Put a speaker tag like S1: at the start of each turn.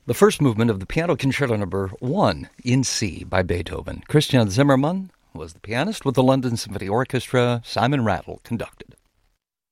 S1: the first movement of the Piano Concerto Number 1 in C by Beethoven. Christian Zimmermann was the pianist with the London Symphony Orchestra. Simon Rattle conducted.